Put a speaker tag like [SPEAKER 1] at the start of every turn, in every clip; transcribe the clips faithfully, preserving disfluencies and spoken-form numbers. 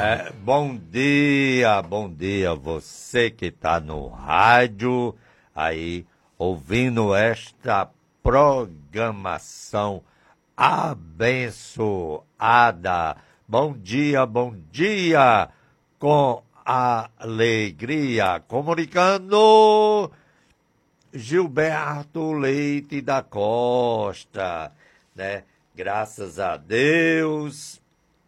[SPEAKER 1] É, bom dia, bom dia, você que está no rádio, aí, ouvindo esta programação abençoada. Bom dia, bom dia, com alegria, comunicando Gilberto Leite da Costa, né? Graças a Deus,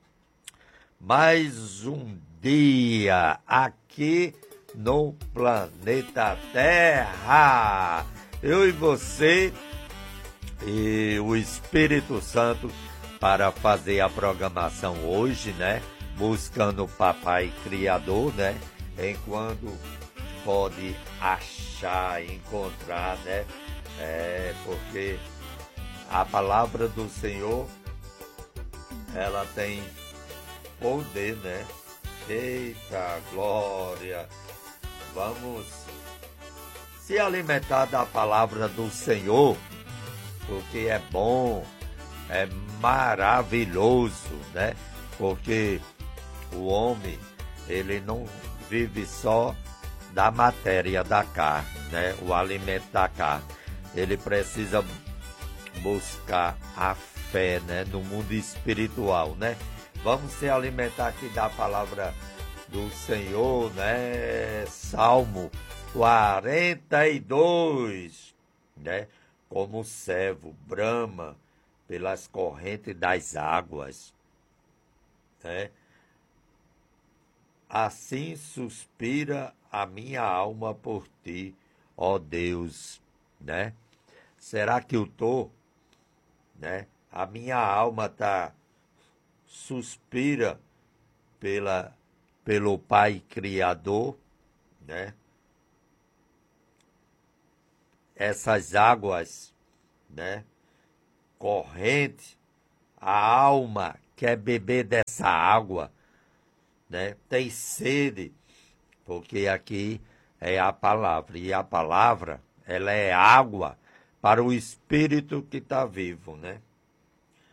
[SPEAKER 1] mais um dia aqui no planeta Terra. Eu e você e o Espírito Santo para fazer a programação hoje, né? Buscando o Papai Criador, né? Enquanto pode achar, encontrar, né? É, porque a palavra do Senhor, ela tem poder, né? Eita glória! Vamos se alimentar da palavra do Senhor, porque é bom, é maravilhoso, né? Porque o homem, ele não vive só da matéria da carne, né? O alimento da carne. Ele precisa buscar a fé, né? No mundo espiritual, né? Vamos se alimentar aqui da palavra do Senhor, né? Salmo quarenta e dois, né? Como o servo brama pelas correntes das águas, né? Assim suspira a minha alma por ti, ó Deus, né? Será que eu tô, né? A minha alma tá suspira pela pelo Pai Criador, né? Essas águas, né? Corrente, a alma quer beber dessa água, né? Tem sede, porque aqui é a palavra, e a palavra, ela é água para o espírito que está vivo, né?